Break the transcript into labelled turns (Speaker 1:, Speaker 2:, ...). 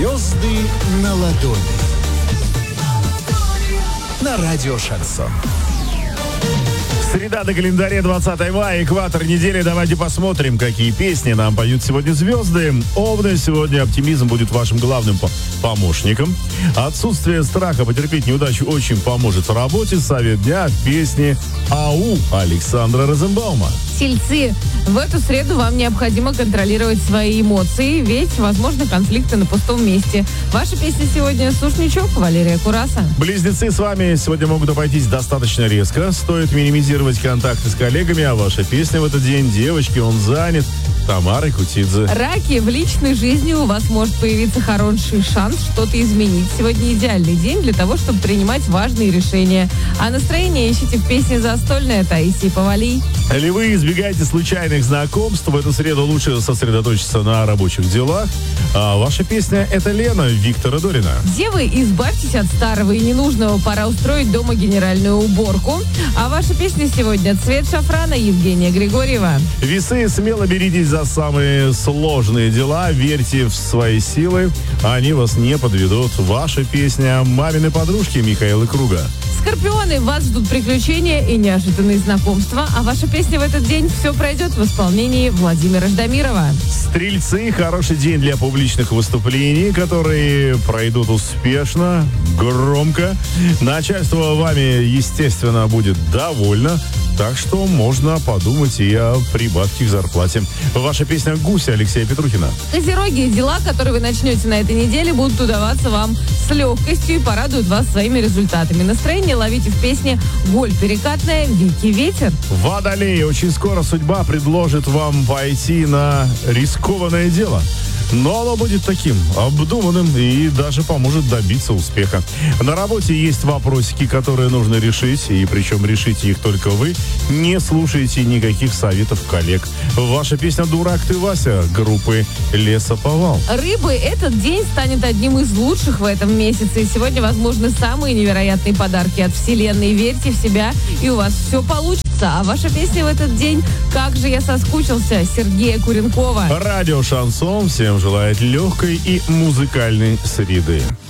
Speaker 1: Звезды на ладони. На радио «Шансон».
Speaker 2: Среда на календаре, 20 мая, экватор недели. Давайте посмотрим, какие песни нам поют сегодня звезды. Овны, сегодня оптимизм будет вашим главным помощником. Отсутствие страха потерпеть неудачу очень поможет в работе. Совет дня в песне «Ау» Александра Розенбаума.
Speaker 3: Тельцы, в эту среду вам необходимо контролировать свои эмоции, ведь возможны конфликты на пустом месте. Ваша песня сегодня «Сушничок» Валерия Кураса.
Speaker 2: Близнецы, с вами сегодня могут обойтись достаточно резко. Стоит минимизировать контакты с коллегами, а ваша песня в этот день «Девочки, он занят» Тамары Кутидзе.
Speaker 3: Раки, в личной жизни у вас может появиться хороший шанс что-то изменить. Сегодня идеальный день для того, чтобы принимать важные решения. А настроение ищите в песне «Застольная» Таисии Повалий.
Speaker 2: Львы, избегайте случайных знакомств. В эту среду лучше сосредоточиться на рабочих делах. А ваша песня — это «Лена» Виктора Дорина.
Speaker 3: Девы, избавьтесь от старого и ненужного. Пора устроить дома генеральную уборку. А ваша песня сегодня «Цвет шафрана» Евгения Григорьева.
Speaker 2: Весы, смело беритесь за самые сложные дела. Верьте в свои силы. Они вас не подведут. Ваша песня «Мамины подружки» Михаила Круга.
Speaker 3: Скорпионы, вас ждут приключения и неожиданные знакомства. А ваша песня в этот день «Все пройдет» в исполнении Владимира Ждамирова.
Speaker 2: Стрельцы, хороший день для публичных выступлений, которые пройдут успешно, громко. Начальство вами, естественно, будет довольно. Так что можно подумать и о прибавке к зарплате. Ваша песня «Гуся» Алексея Петрухина.
Speaker 3: Козероги, дела, которые вы начнете на этой неделе, будут удаваться вам с легкостью и порадуют вас своими результатами. Настроение ловите в песне «Голь перекатная» Вики Ветер.
Speaker 2: Водолеи, очень скоро судьба предложит вам пойти на рискованное дело. Но оно будет таким обдуманным и даже поможет добиться успеха. На работе есть вопросики, которые нужно решить, и причем решите их только вы. Не слушайте никаких советов коллег. Ваша песня «Дурак ты, Вася» группы «Лесоповал».
Speaker 3: Рыбы, этот день станет одним из лучших в этом месяце. И сегодня возможны самые невероятные подарки от Вселенной. Верьте в себя, и у вас все получится. А ваша песня в этот день «Как же я соскучился» Сергея Куренкова.
Speaker 2: Радио «Шансон» всем желает легкой и музыкальной среды.